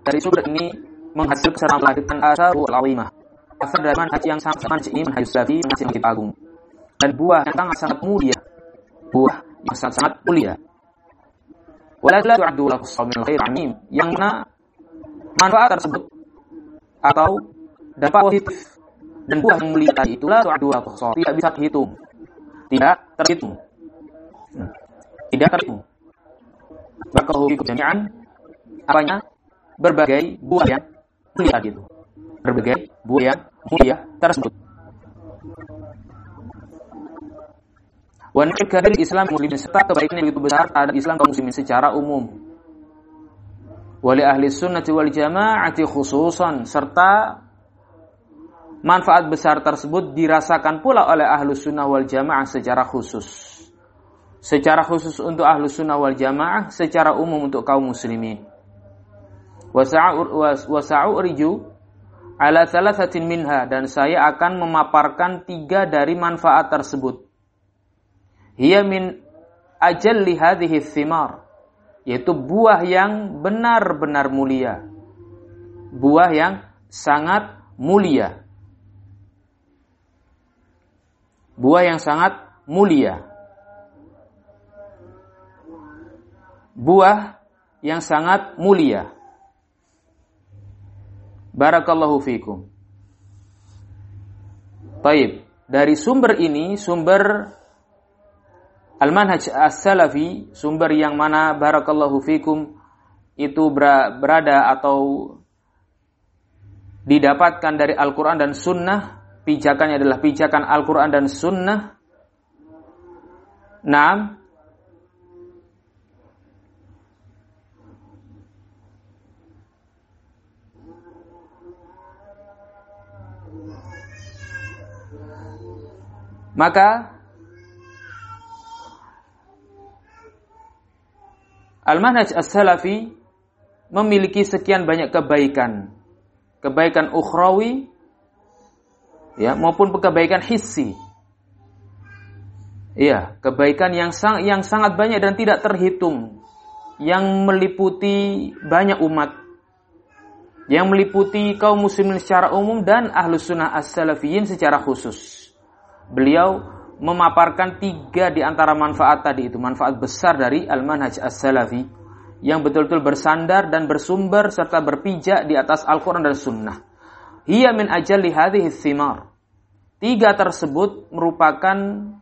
Dari sumber ini menghasilkan serta melahirkan asarul azimah. Asar dari manhaj yang sangat ini manhaj salafi, manhaj yang agung. Dan buah yang sangat mulia. Buah yang sangat mulia. Wala tu'addu lahu min khair amim. Yang mana manfaat tersebut atau dampak positif dan buah yang mulia tadi itulah tu'addu lahu tidak bisa dihitung. Tidak terhitung. Tidak terhitung. Barakallahu fikum jami'an. Apanya? Berbagai buah yang mulia tadi itu. Berbagai buah yang mulia tersebut. Wa nikahil Islam muslimin serta kebaikan yang begitu besar terhadap Islam kaum muslimin secara umum. Wali ahli sunnati wal jamaati khususan serta manfaat besar tersebut dirasakan pula oleh ahlu sunnah wal jamaah secara khusus. Secara khusus untuk ahlu sunnah wal jamaah, secara umum untuk kaum muslimin. Wasa'uriju ala thalathatin minha, dan saya akan memaparkan 3 dari manfaat tersebut. Hiya min ajalli hadhihi thimar, yaitu buah yang benar-benar mulia. Buah yang sangat mulia. Buah yang sangat mulia. Buah yang sangat mulia. Barakallahu fikum. Baik, dari sumber ini, sumber Al-Manhaj As-Salafi, sumber yang mana barakallahu fikum itu berada atau didapatkan dari Al-Quran dan Sunnah, pijakannya adalah pijakan Al-Quran dan Sunnah. Naam. Maka Al-Manhaj As-Salafi memiliki sekian banyak kebaikan. Kebaikan ukhrawi, ya, maupun kebaikan hissi. Iya, kebaikan yang sangat banyak dan tidak terhitung, yang meliputi banyak umat, yang meliputi kaum muslimin secara umum dan ahlus sunnah as-salafiyin secara khusus. Beliau memaparkan 3 di antara manfaat tadi itu, manfaat besar dari Al-Manhaj As-Salafi yang betul-betul bersandar dan bersumber serta berpijak di atas Al-Quran dan Sunnah. Hiya min ajalli hadhihi thimar. 3 tersebut merupakan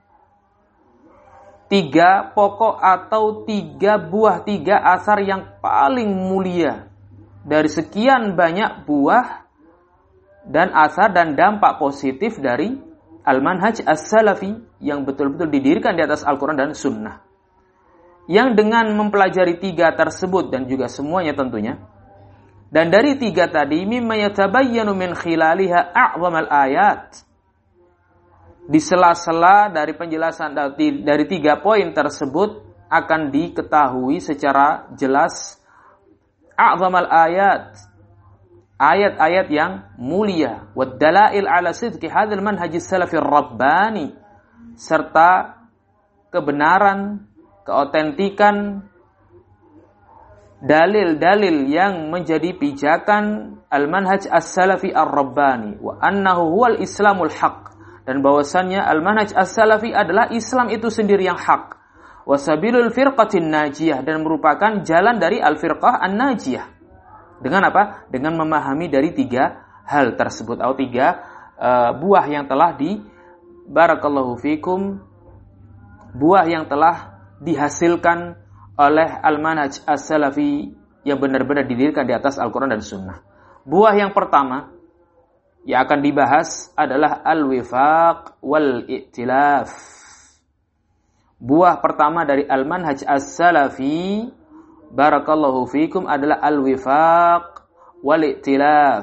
3 pokok atau 3 buah, 3 asar yang paling mulia dari sekian banyak buah dan asar dan dampak positif dari Al-Manhaj As-Salafi yang betul-betul didirikan di atas Al-Quran dan Sunnah. Yang dengan mempelajari 3 tersebut dan juga semuanya tentunya, dan dari 3 tadi mimma yatabayyanu min khilaliha a'zamal ayat, di sela-sela dari penjelasan dari 3 poin tersebut akan diketahui secara jelas a'zamal ayat, ayat-ayat yang mulia, wad dalail ala sidqi hadzal manhaj as-salafi ar-rabbani, serta kebenaran, keotentikan dalil-dalil yang menjadi pijakan al-manhaj as-salafi ar-rabbani, wa annahu huwal islamul haq, dan bahwasannya al-manhaj as-salafi adalah Islam itu sendiri yang hak, wa sabilul firqatin najiyah, dan merupakan jalan dari al-firqah an-najiyah. Dengan apa? Dengan memahami dari 3 hal tersebut atau 3 buah yang telah barakallahu fikum, buah yang telah dihasilkan oleh Al-Manhaj As-Salafi yang benar-benar didirikan di atas Al-Quran dan Sunnah. Buah yang pertama yang akan dibahas adalah al-wifaq wal-i'tilaf. Buah pertama dari Al-Manhaj As-Salafi barakallahu fikum adalah al-wifaq wal-i'tilaf.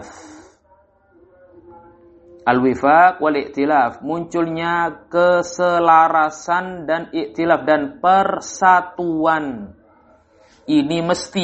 Al-wifaq wal-i'tilaf, munculnya keselarasan dan i'tilaf dan persatuan. Ini mesti